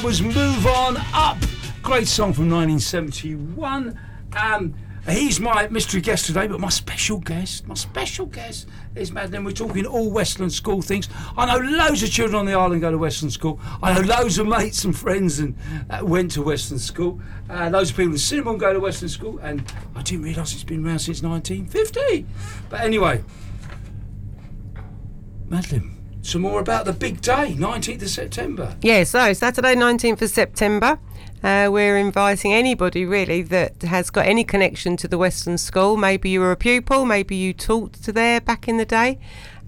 was Move On Up. Great song from 1971. He's my mystery guest today, but my special guest is Madeline. We're talking all Westland School things. I know loads of children on the island go to Westland School. I know loads of mates and friends and went to Westland School. Loads of people in Cinnamon go to Westland School, and I didn't realise it's been around since 1950. But anyway, Madeline, some more about the big day, 19th of September. Yeah, so Saturday 19th of September. We're inviting anybody really that has got any connection to the Westland School. Maybe you were a pupil, maybe you taught there back in the day.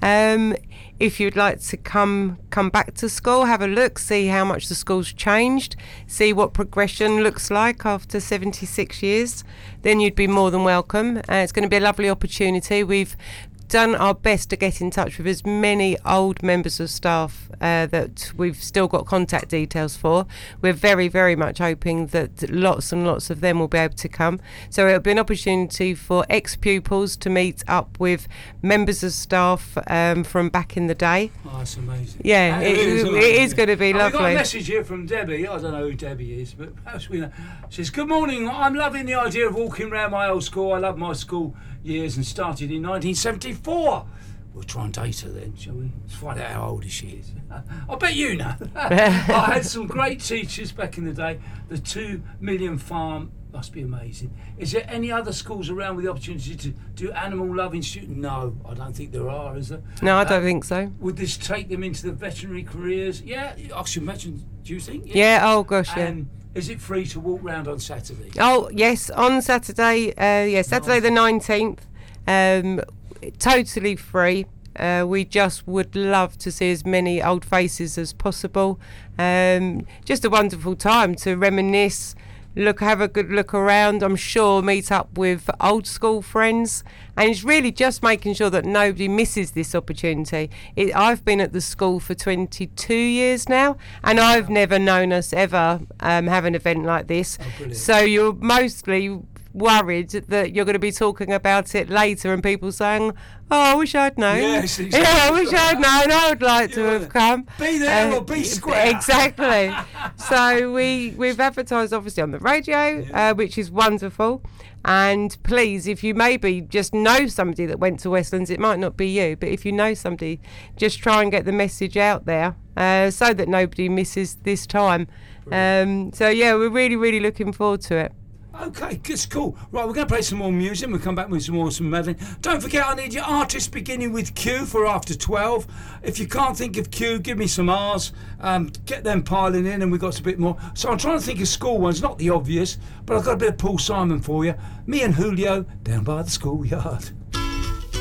If you'd like to come back to school, have a look, see how much the school's changed, see what progression looks like after 76 years, then you'd be more than welcome. It's going to be a lovely opportunity. We've done our best to get in touch with as many old members of staff that we've still got contact details for. We're very, very much hoping that lots and lots of them will be able to come. So it'll be an opportunity for ex-pupils to meet up with members of staff from back in the day. Oh, that's amazing. Yeah, it is going to be lovely. We've got a message here from Debbie. I don't know who Debbie is, but perhaps we know. She says, "Good morning. I'm loving the idea of walking around my old school. I love my school years and started in 1974. We'll try and date her then, shall we? Let's find out how old she is. I bet you know. I had some great teachers back in the day. The 2 Million Farm must be amazing. Is there any other schools around with the opportunity to do animal loving students? No, I don't think there are, is there? No, I don't think so. Would this take them into the veterinary careers? Yeah, I should imagine. Do you think? Yeah, oh gosh, yeah. Is it free to walk round on Saturday? Oh yes, on Saturday. Saturday the 19th. Totally free. We just would love to see as many old faces as possible. Just a wonderful time to reminisce, have a good look around. I'm sure meet up with old school friends, and it's really just making sure that nobody misses this opportunity. I've been at the school for 22 years now, and I've never known us ever have an event like this. Oh, so you're mostly worried that you're going to be talking about it later and people saying, "Oh, I wish I'd known." Yes, exactly. Yeah, I wish I'd known. I would like to have come. Be there or be square. Exactly. So we've advertised obviously on the radio, which is wonderful. And please, if you maybe just know somebody that went to Westlands, it might not be you, but if you know somebody, just try and get the message out there so that nobody misses this time. So yeah, we're really, really looking forward to it. Okay, it's cool. Right, we're going to play some more music. We'll come back with some more Madeline. Don't forget, I need your artists beginning with Q for after 12. If you can't think of Q, give me some R's. Get them piling in, and we've got a bit more. So I'm trying to think of school ones, not the obvious, but I've got a bit of Paul Simon for you. Me and Julio down by the schoolyard.